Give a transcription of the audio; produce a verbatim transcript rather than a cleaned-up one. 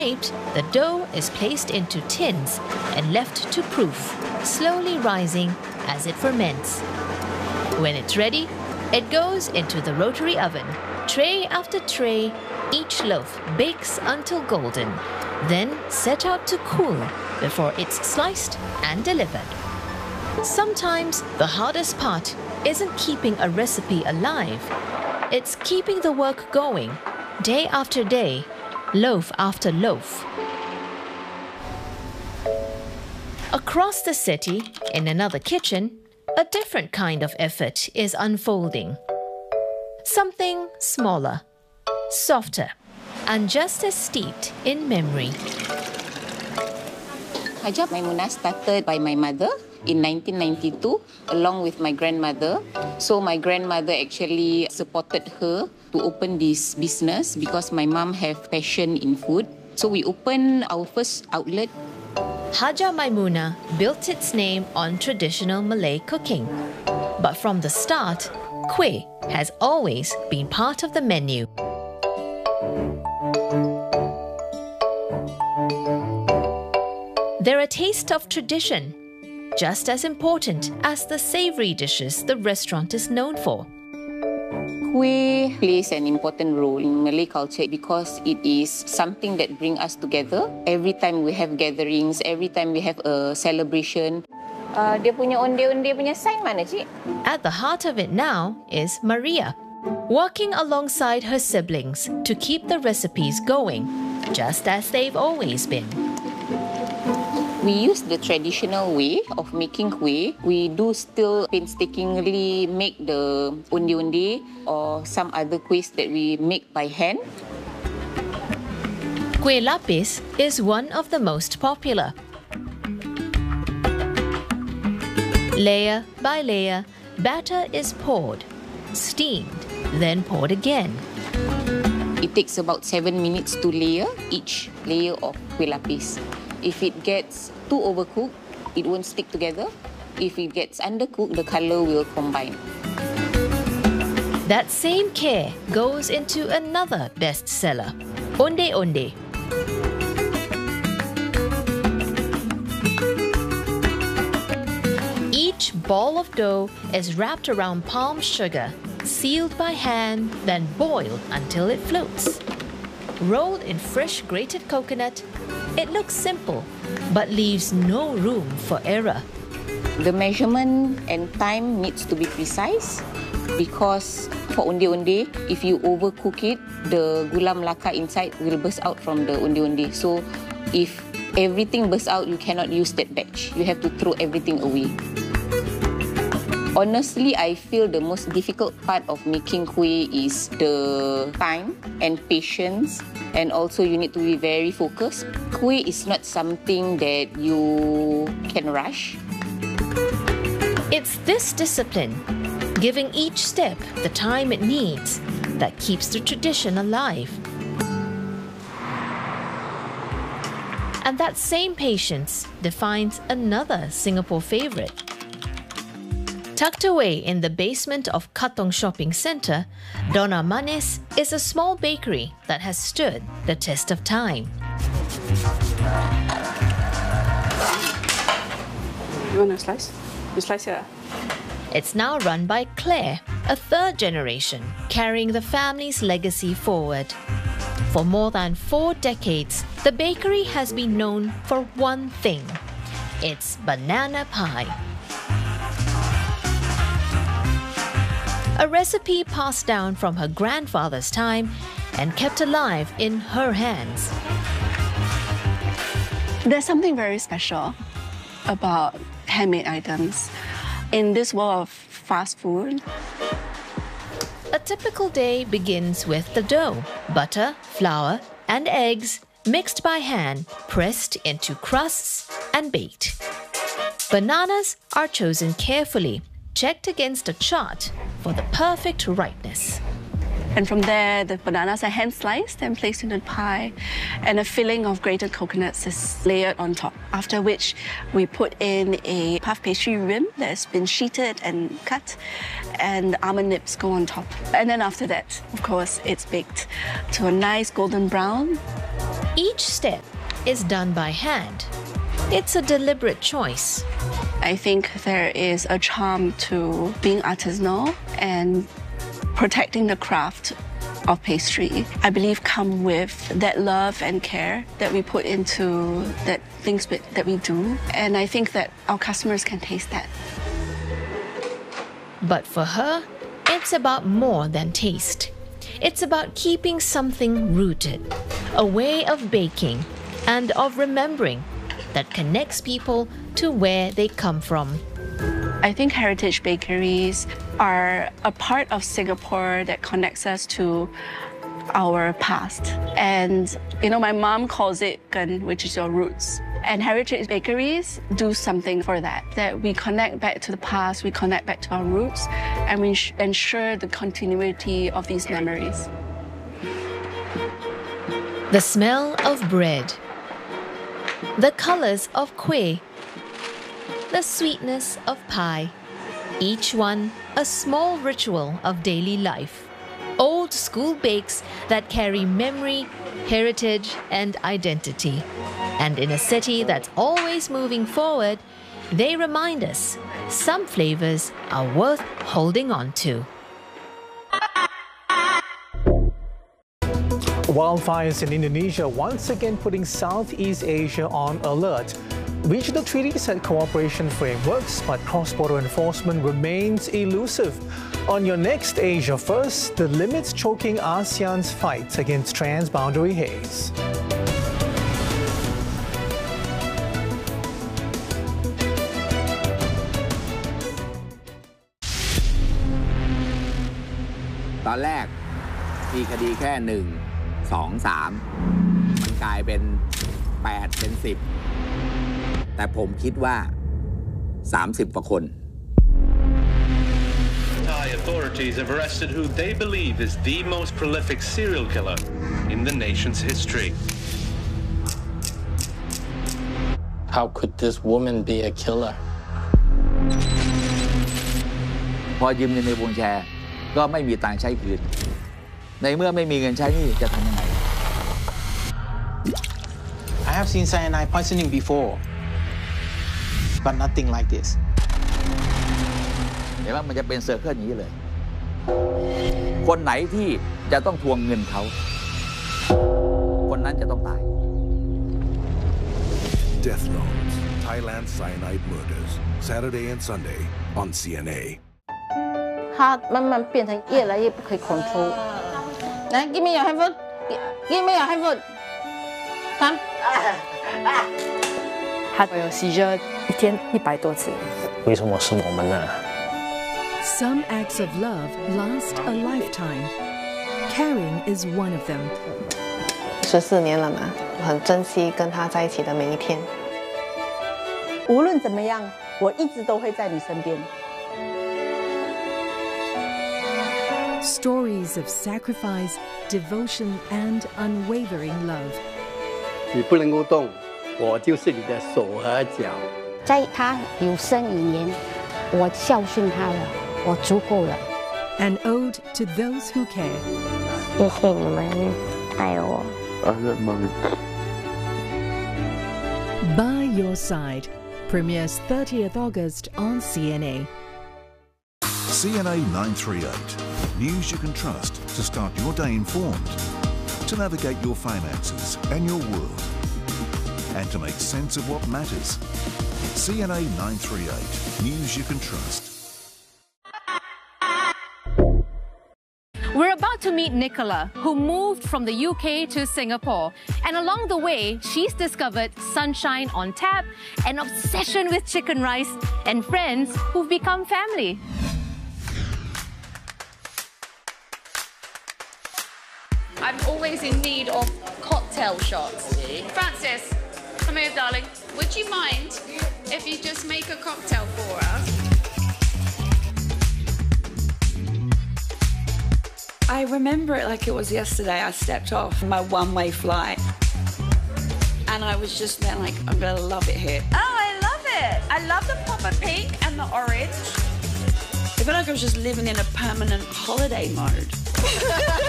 The dough is placed into tins and left to proof, slowly rising as it ferments. When it's ready, it goes into the rotary oven. Tray after tray, each loaf bakes until golden, then set out to cool before it's sliced and delivered. Sometimes the hardest part isn't keeping a recipe alive. It's keeping the work going, day after day, loaf after loaf. Across the city, in another kitchen, a different kind of effort is unfolding. Something smaller, softer, and just as steeped in memory. Hajah Maimunah started by my mother in nineteen ninety-two, along with my grandmother. So my grandmother actually supported her to open this business because my mom have passion in food. So we opened our first outlet. Hajah Maimunah built its name on traditional Malay cooking. But from the start, kuih has always been part of the menu. They're a taste of tradition, just as important as the savory dishes the restaurant is known for. Kuih plays an important role in Malay culture because it is something that brings us together. Every time we have gatherings, every time we have a celebration. Uh, dia punya onde-onde punya sign mana, Cik? At the heart of it now is Maria, working alongside her siblings to keep the recipes going, just as they've always been. We use the traditional way of making kuih. We do still painstakingly make the onde-onde or some other kuihs that we make by hand. Kuih lapis is one of the most popular. Layer by layer, batter is poured, steamed, then poured again. It takes about seven minutes to layer each layer of kuih lapis. If it gets too overcooked, it won't stick together. If it gets undercooked, the color will combine. That same care goes into another bestseller, Onde Onde. Each ball of dough is wrapped around palm sugar, sealed by hand, then boiled until it floats. Rolled in fresh grated coconut, it looks simple, but leaves no room for error. The measurement and time needs to be precise because for onde-onde, if you overcook it, the gula melaka inside will burst out from the onde-onde. So if everything bursts out, you cannot use that batch. You have to throw everything away. Honestly, I feel the most difficult part of making kuih is the time and patience, and also you need to be very focused. Kuih is not something that you can rush. It's this discipline, giving each step the time it needs, that keeps the tradition alive. And that same patience defines another Singapore favorite. Tucked away in the basement of Katong Shopping Centre, Dona Manis is a small bakery that has stood the test of time. You want a slice? You slice it? It's now run by Claire, a third generation, carrying the family's legacy forward. For more than four decades, the bakery has been known for one thing: its banana pie. A recipe passed down from her grandfather's time and kept alive in her hands. There's something very special about handmade items in this world of fast food. A typical day begins with the dough, butter, flour, and eggs mixed by hand, pressed into crusts and baked. Bananas are chosen carefully, checked against a chart for the perfect ripeness. And from there, the bananas are hand-sliced and placed in the pie, and a filling of grated coconuts is layered on top, after which we put in a puff pastry rim that's been sheeted and cut, and almond nips go on top. And then after that, of course, it's baked to a nice golden brown. Each step is done by hand. It's a deliberate choice. I think there is a charm to being artisanal and protecting the craft of pastry. I believe come with that love and care that we put into that things that we do. And I think that our customers can taste that. But for her, it's about more than taste. It's about keeping something rooted, a way of baking and of remembering that connects people to where they come from. I think heritage bakeries are a part of Singapore that connects us to our past. And, you know, my mom calls it Gan, which is your roots. And heritage bakeries do something for that, that we connect back to the past, we connect back to our roots, and we ensure the continuity of these memories. The smell of bread, the colors of kueh, the sweetness of pie, each one a small ritual of daily life. Old school bakes that carry memory, heritage, and identity. And in a city that's always moving forward, they remind us some flavors are worth holding on to. Wildfires in Indonesia once again putting Southeast Asia on alert. Regional treaties and cooperation frameworks, but cross-border enforcement remains elusive. On your next Asia First, the limits choking ASEAN's fight against transboundary haze. ตอนแรกมีคดีแค่หนึ่ง สอง สามมันกลายเป็นแปดเป็นสิบแต่ผมคิดว่าสามสิบกว่าคน Thai authorities have arrested who they believe is the most prolific serial killer in the nation's history. How could this woman be a killer? พอยืมเงินในวงแชร์ก็ไม่มีตังค์ใช้คืนในเมื่อไม่มีเงินใช้นี่จะทำยังไง I have seen cyanide poisoning before, but nothing like this. เห็นว่ามันจะเป็นเซอร์เคิลอย่างนี้เลยคนไหนที่จะต้องทวงเงินเขาคนนั้นจะต้องตาย Death Notes Thailand Cyanide Murders Saturday and Sunday on C N A 它慢慢变成越来越不可以 control。来 ，give me your handphone， give me your handphone。看， 他有 seizure 一天一百多次。 为什么是我们呢？ Some acts of love last a lifetime. Caring is one of them. 十四年了嘛，我很珍惜跟他在一起的每一天。 无论怎么样，我一直都会在你身边。 Stories of sacrifice, devotion, and unwavering love. 你不能够动，我就是你的手和脚。 在他有生以年，我孝顺他了，我足够了。 An ode to those who care. 谢谢你们爱我。 By Your Side premieres thirtieth August on C N A. C N A nine thirty-eight. News you can trust to start your day informed, to navigate your finances and your world, and to make sense of what matters. C N A nine thirty-eight. News you can trust. We're about to meet Nicola, who moved from the U K to Singapore. And along the way, she's discovered sunshine on tap, an obsession with chicken rice, and friends who've become family. I'm always in need of cocktail shots. Francis, come here, darling. Would you mind if you just make a cocktail for us? I remember it like it was yesterday. I stepped off my one-way flight. And I was just then like, I'm gonna love it here. Oh, I love it. I love the pop of pink and the orange. I felt like I was just living in a permanent holiday mode.